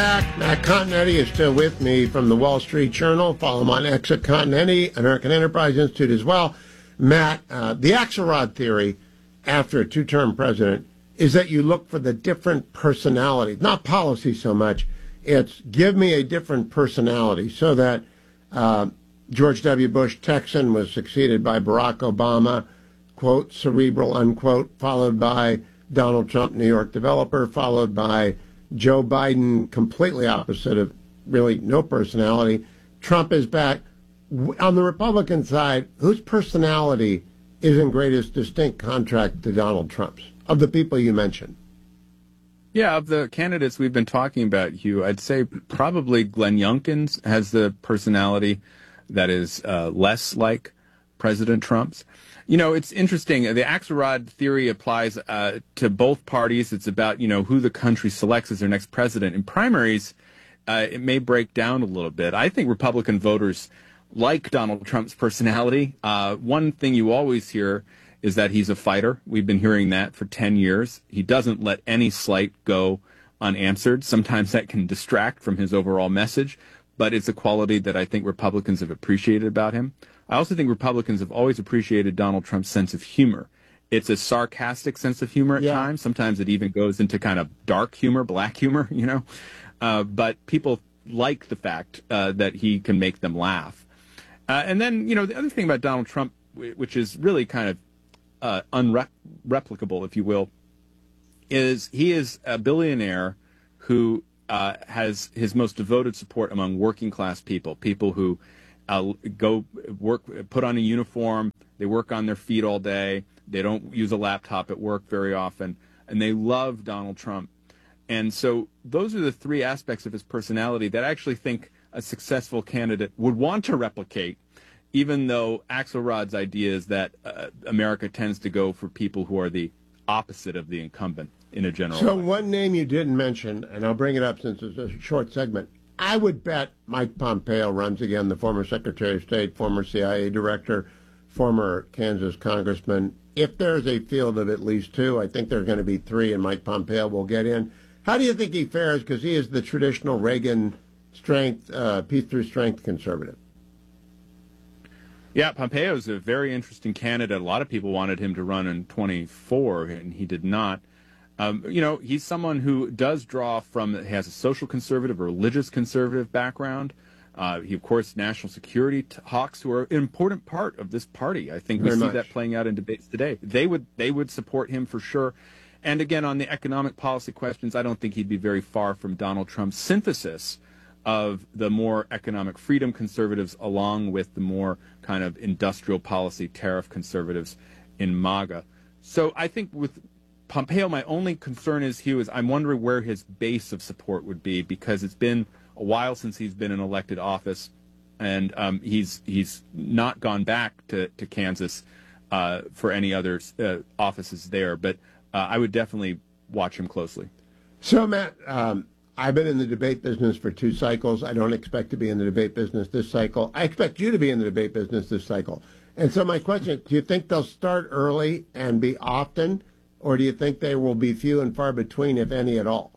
Matt Continetti is still with me from the Wall Street Journal. Follow him on X at Continetti, American Enterprise Institute as well. Matt, the Axelrod theory after a two-term president is that you look for the different personalities, not policy so much. It's give me a different personality, so that George W. Bush, Texan, was succeeded by Barack Obama, quote, cerebral, unquote, followed by Donald Trump, New York developer, followed by Joe Biden, completely opposite of really no personality. Trump is back. On the Republican side, whose personality is in greatest distinct contrast to Donald Trump's, of the people you mentioned? Yeah, of the candidates we've been talking about, Hugh, I'd say probably Glenn Youngkin has the personality that is less like President Trump's. You know, it's interesting. The Axelrod theory applies to both parties. It's about, who the country selects as their next president. In primaries, it may break down a little bit. I think Republican voters like Donald Trump's personality. One thing you always hear is that he's a fighter. We've been hearing that for 10 years. He doesn't let any slight go unanswered. Sometimes that can distract from his overall message, but it's a quality that I think Republicans have appreciated about him. I also think Republicans have always appreciated Donald Trump's sense of humor. It's a sarcastic sense of humor at times. Sometimes it even goes into kind of dark humor, black humor, But people like the fact that he can make them laugh. And then, the other thing about Donald Trump, which is really kind of unreplicable, if you will, is he is a billionaire who has his most devoted support among working class people who go work, put on a uniform, they work on their feet all day, they don't use a laptop at work very often, and they love Donald Trump. And so those are the three aspects of his personality that I actually think a successful candidate would want to replicate, even though Axelrod's idea is that America tends to go for people who are the opposite of the incumbent in a general So way. one name you didn't mention, and I'll bring it up since it's a short segment, I would bet Mike Pompeo runs again, the former Secretary of State, former CIA director, former Kansas congressman. If there's a field of at least two, I think there are going to be three, and Mike Pompeo will get in. How do you think he fares? Because he is the traditional Reagan strength, peace through strength conservative. Yeah, Pompeo is a very interesting candidate. A lot of people wanted him to run in 24, and he did not. He's someone who does draw from, has a social conservative, a religious conservative background. He, of course, national security hawks, who are an important part of this party. I think we see that playing out in debates today. They would support him for sure. And again, on the economic policy questions, I don't think he'd be very far from Donald Trump's synthesis of the more economic freedom conservatives along with the more kind of industrial policy tariff conservatives in MAGA. So I think with Pompeo, my only concern is, Hugh, is I'm wondering where his base of support would be, because it's been a while since he's been in elected office, and he's not gone back to Kansas for any other offices there. But I would definitely watch him closely. So, Matt, I've been in the debate business for 2 cycles. I don't expect to be in the debate business this cycle. I expect you to be in the debate business this cycle. And so my question is, do you think they'll start early and be often, or do you think they will be few and far between, if any at all?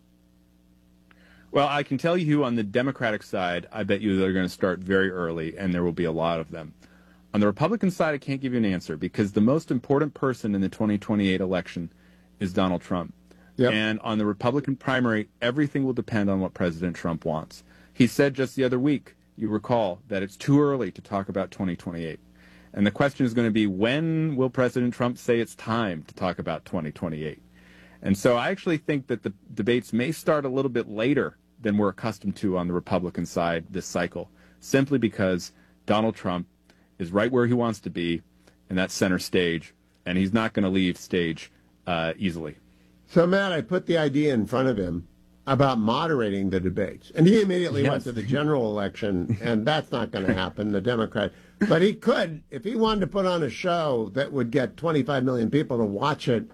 Well, I can tell you on the Democratic side, I bet you they're going to start very early, and there will be a lot of them. On the Republican side, I can't give you an answer, because the most important person in the 2028 election is Donald Trump. Yep. And on the Republican primary, everything will depend on what President Trump wants. He said just the other week, you recall, that it's too early to talk about 2028. And the question is going to be, when will President Trump say it's time to talk about 2028? And so I actually think that the debates may start a little bit later than we're accustomed to on the Republican side this cycle, simply because Donald Trump is right where he wants to be, and that's center stage, and he's not going to leave stage easily. So, Matt, I put the idea in front of him about moderating the debates. And he immediately went to the general election, and that's not going to happen, the Democrat. But he could, if he wanted to put on a show that would get 25 million people to watch it,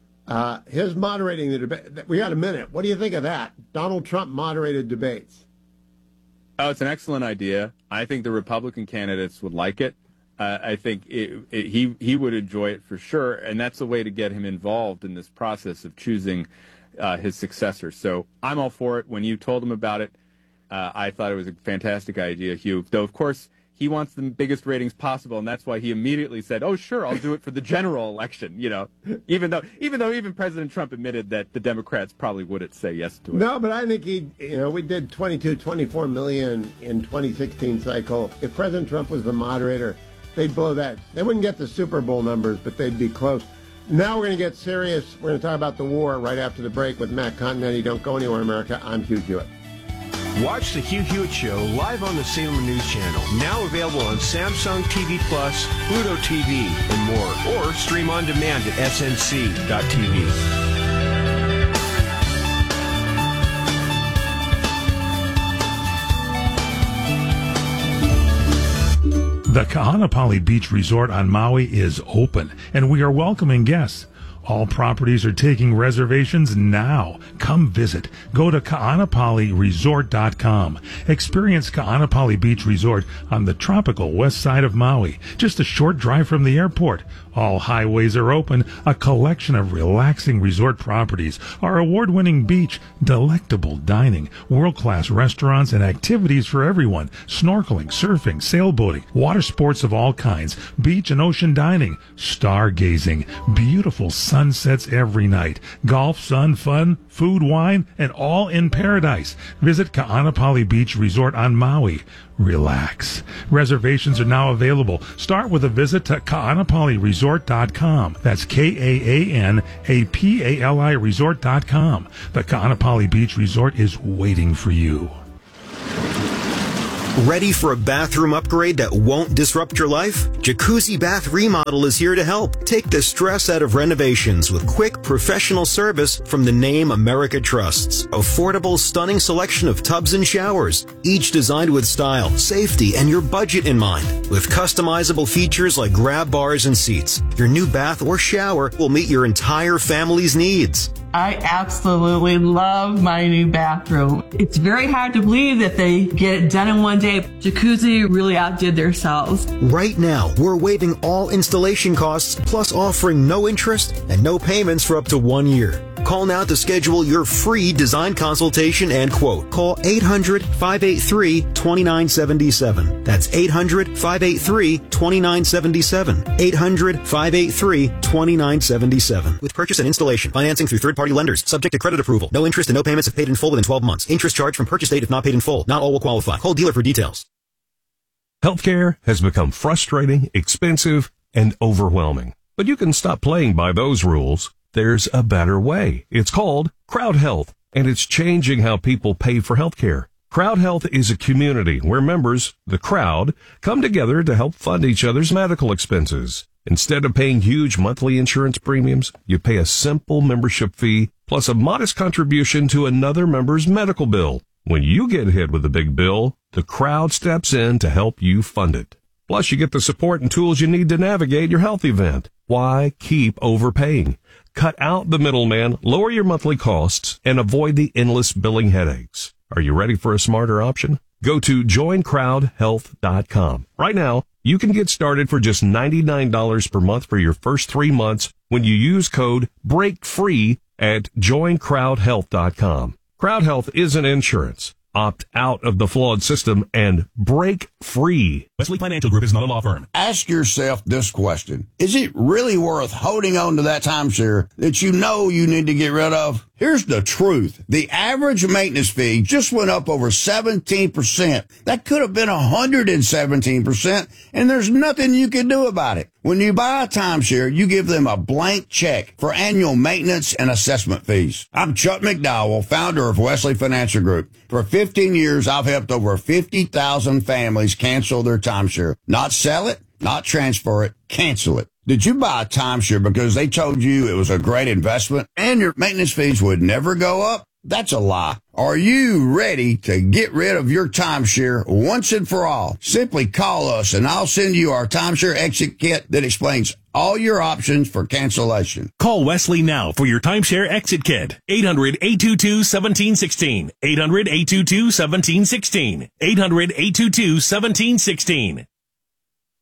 his moderating the debate. We got a minute. What do you think of that? Donald Trump moderated debates. Oh, it's an excellent idea. I think the Republican candidates would like it. I think he would enjoy it for sure, and that's a way to get him involved in this process of choosing his successor. So I'm all for it. When you told him about it, I thought it was a fantastic idea, Hugh. Though, of course, he wants the biggest ratings possible, and that's why he immediately said, "Oh, sure, I'll do it for the general election." Even though President Trump admitted that the Democrats probably wouldn't say yes to it. No, but I think we did 24 million in 2016 cycle. If President Trump was the moderator, they'd blow that. They wouldn't get the Super Bowl numbers, but they'd be close. Now we're going to get serious. We're going to talk about the war right after the break with Matt Continetti. Don't go anywhere, America. I'm Hugh Hewitt. Watch the Hugh Hewitt Show live on the Salem News Channel. Now available on Samsung TV Plus, Pluto TV, and more. Or stream on demand at snc.tv. The Ka'anapali Beach Resort on Maui is open, and we are welcoming guests. All properties are taking reservations now. Come visit. Go to ka'anapaliresort.com. Experience Ka'anapali Beach Resort on the tropical west side of Maui, just a short drive from the airport. All highways are open, a collection of relaxing resort properties, our award-winning beach, delectable dining, world-class restaurants, and activities for everyone, snorkeling, surfing, sailboating, water sports of all kinds, beach and ocean dining, stargazing, beautiful sunsets every night, golf, sun, fun, food, wine, and all in paradise. Visit Ka'anapali Beach Resort on Maui. Relax. Reservations are now available. Start with a visit to ka'anapaliresort.com. That's KAANAPALI resort.com. The Ka'anapali Beach Resort is waiting for you. Ready for a bathroom upgrade that won't disrupt your life? Jacuzzi Bath Remodel is here to help. Take the stress out of renovations with quick, professional service from the name America trusts. Affordable, stunning selection of tubs and showers, each designed with style, safety, and your budget in mind. With customizable features like grab bars and seats, your new bath or shower will meet your entire family's needs. I absolutely love my new bathroom. It's very hard to believe that they get it done in one day. Jacuzzi really outdid themselves. Right now, we're waiving all installation costs, plus offering no interest and no payments for up to 1 year. Call now to schedule your free design consultation and quote. Call 800-583-2977. That's 800-583-2977. 800-583-2977. With purchase and installation. Financing through third-party lenders. Subject to credit approval. No interest and no payments if paid in full within 12 months. Interest charged from purchase date if not paid in full. Not all will qualify. Call dealer for details. Healthcare has become frustrating, expensive, and overwhelming. But you can stop playing by those rules. There's a better way. It's called Crowd Health, and it's changing how people pay for healthcare. Crowd Health is a community where members, the crowd, come together to help fund each other's medical expenses. Instead of paying huge monthly insurance premiums, you pay a simple membership fee plus a modest contribution to another member's medical bill. When you get hit with a big bill, the crowd steps in to help you fund it. Plus, you get the support and tools you need to navigate your health event. Why keep overpaying? Cut out the middleman, lower your monthly costs, and avoid the endless billing headaches. Are you ready for a smarter option? Go to joincrowdhealth.com. Right now, you can get started for just $99 per month for your first 3 months when you use code BREAKFREE at joincrowdhealth.com. Crowd Health isn't insurance. Opt out of the flawed system and break free. Wesley Financial Group is not a law firm. Ask yourself this question. Is it really worth holding on to that timeshare that you know you need to get rid of? Here's the truth. The average maintenance fee just went up over 17%. That could have been 117%, and there's nothing you can do about it. When you buy a timeshare, you give them a blank check for annual maintenance and assessment fees. I'm Chuck McDowell, founder of Wesley Financial Group. For 15 years, I've helped over 50,000 families cancel their timeshare. Not sell it, not transfer it, cancel it. Did you buy a timeshare because they told you it was a great investment and your maintenance fees would never go up? That's a lie. Are you ready to get rid of your timeshare once and for all? Simply call us and I'll send you our timeshare exit kit that explains all your options for cancellation. Call Wesley now for your timeshare exit kit. 800-822-1716. 800-822-1716. 800-822-1716.